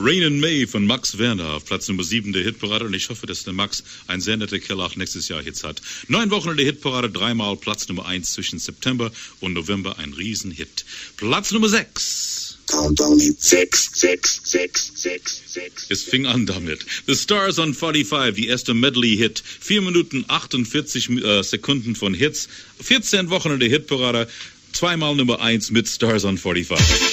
Rain in May von Max Werner auf Platz Nummer 7 der Hitparade. Und ich hoffe, dass der Max ein sehr netter Kerl auch nächstes Jahr Hits hat. 9 Wochen in der Hitparade, 3-mal Platz Nummer 1 zwischen September und November. Ein Riesenhit. Platz Nummer 6. Countdown Hit 6, 6, 6, 6, 6. Es fing an damit. The Stars on 45, die erste Medley-Hit. 4 Minuten 48 Sekunden von Hits. 14 Wochen in der Hitparade. 2-mal Nummer 1 mit Stars on 45.